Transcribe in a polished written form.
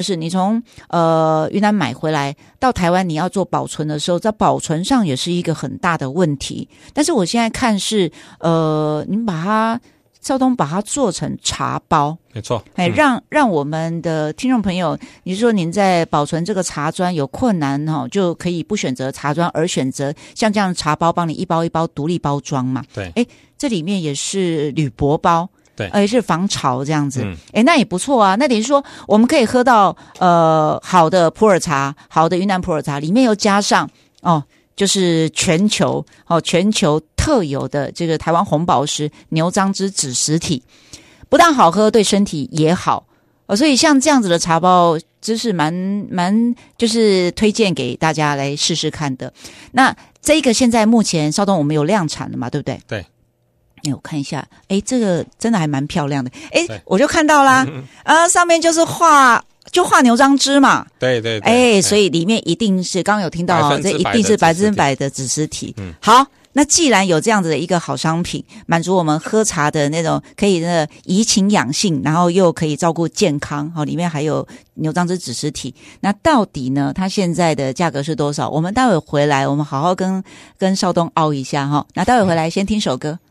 就是你从云南买回来到台湾，你要做保存的时候，在保存上也是一个很大的问题。但是我现在看是你们少东把它做成茶包， 没错， 让我们的听众朋友，你说您在保存这个茶砖有困难就可以不选择茶砖，而选择像这样的茶包，帮你一包一包独立包装嘛。 对， 这里面也是铝箔包。 对， 是防潮这样子，那也不错啊。那等于说我们可以喝到好的普洱茶，好的云南普洱茶，里面又加上就是全球特有的这个台湾红宝石牛樟芝子实体，不但好喝，对身体也好。所以像这样子的茶包，真是蛮就是推荐给大家来试试看的。那这个现在目前少东我们有量产了嘛，对不对？ 对。 我看一下，这个真的还蛮漂亮的，我就看到啦，上面就是画牛樟芝嘛， 对， 所以里面一定是刚刚有听到这一定是100%的子实体。好，那既然有这样子的一个好商品，满足我们喝茶的那种可以怡情养性，然后又可以照顾健康，里面还有牛樟芝子实体，那到底呢它现在的价格是多少？我们待会回来我们好好跟少东凹一下哈。那待会回来先听首歌。